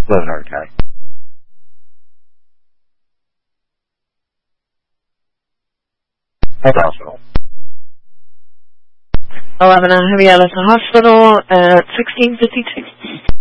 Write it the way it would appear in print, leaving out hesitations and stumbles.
Leavenworth County. Health Hospital. 11 Henrietta Hospital at 1652.